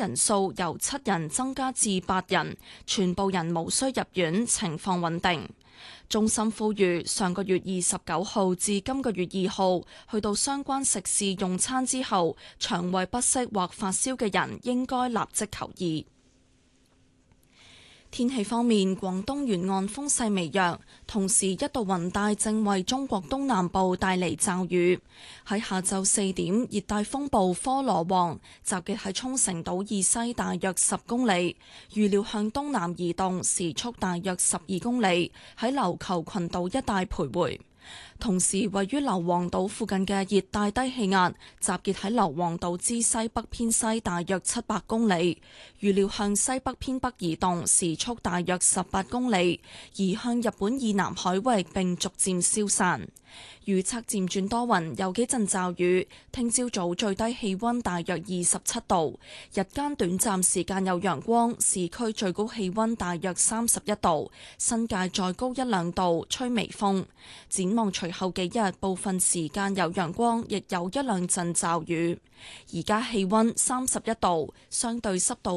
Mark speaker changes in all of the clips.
Speaker 1: 人數由7人增加至8人，全部人無需入院，情況穩定。中心呼籲上個月29號至今個月2號去到相關食肆用餐之後，腸胃不適或發燒嘅人應該立即求醫。天氣方面，廣東沿岸風勢微弱，同時一道雲帶正為中國東南部帶嚟驟雨。喺下晝4點，熱帶風暴科羅旺集結喺沖繩島以西大約10公里，預料向東南移動，時速大約12公里，喺琉球群島一帶徘徊。同時，位於硫磺島附近嘅熱帶低氣壓集結喺硫磺島之西北偏西大約700公里，預料向西北偏北移動，時速大約18公里，移向日本以南海域並逐漸消散。預測漸轉多雲，有幾陣驟雨。聽朝早最低氣溫大約27度，日間短暫時間有陽光，市區最高氣溫大約31度，新界再高1-2度，吹微風。展望隨後幾日，部分時間有陽光，亦有1-2陣驟雨。而家氣溫31度，相對濕度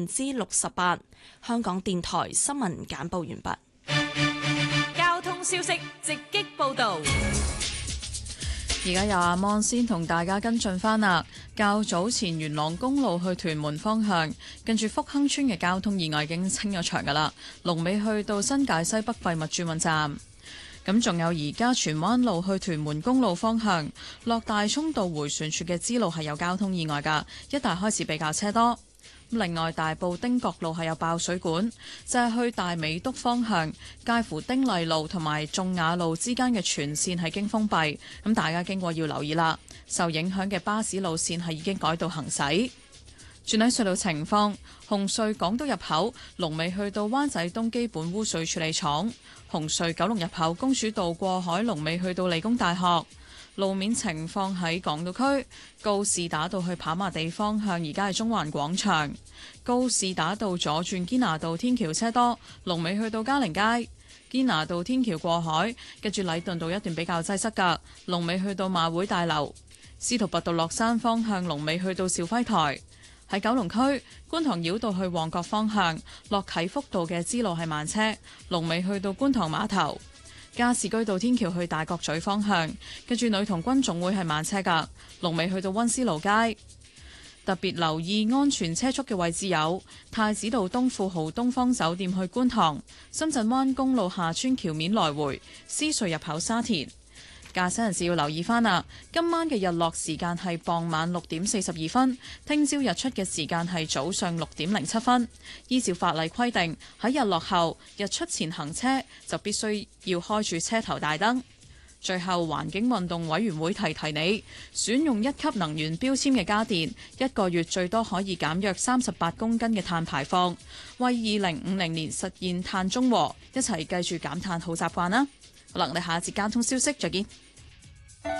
Speaker 1: 68%。香港電台新聞簡報完畢。
Speaker 2: 交通消息直擊報道。
Speaker 3: 而家由阿芒先同大家跟進返啦。較早前元朗公路去屯門方向，近住福亨村嘅交通意外已經清咗場噶啦，龍尾去到新界西北廢物轉運站。咁仲有而家荃灣路去屯門公路方向，落大涌道迴旋處嘅支路係有交通意外噶，一帶開始比較車多。另外，大埔汀角路係有爆水管，就係去大美督方向，介乎丁麗路同埋眾雅路之間嘅全線係經封閉，咁大家經過要留意啦。受影響嘅巴士路線係已經改道行駛。轉喺隧道情況，紅隧港島入口龍尾去到灣仔東基本污水處理廠，紅隧九龍入口公主道過海龍尾去到理工大學。路面情況喺港島區告士打道去跑馬地方向，而家係中環廣場；告士打道左轉堅拿道天橋車多，龍尾去到嘉陵街；堅拿道天橋過海，跟住禮頓道一段比較擠塞㗎，龍尾去到馬會大樓；司徒拔道落山方向，龍尾去到兆輝台。喺九龍區觀塘繞道去旺角方向，落啟福道嘅支路係慢車，龍尾去到觀塘碼頭。加士居道天橋去大角咀方向，跟住女童軍總會係慢車㗎，龍尾去到溫思勞街。特別留意安全車速嘅位置有太子道東富豪東方酒店去觀塘、深圳灣公路下村橋面來回、獅隧入口沙田。駕駛人士要留意翻啦，今晚嘅日落時間係傍晚6點42分，聽朝日出嘅時間係早上6點07分。依照法例規定，喺日落後、日出前行車就必須要開住車頭大燈。最後，環境運動委員會提提你，選用1級能源標籤嘅家電，1個月最多可以減約38公斤嘅碳排放，為2050年實現碳中和，一齊繼續減碳好習慣啦。好啦，我哋下一節交通消息再見。